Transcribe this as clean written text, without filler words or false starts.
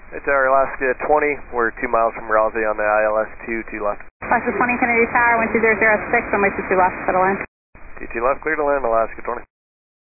It's our Alaska 20. We're 2 miles from Raleigh on the ILS 2 left. Alaska 20, Kennedy Tower, 12006, runway 22 left, settle in. 22 left, clear to land, Alaska 20.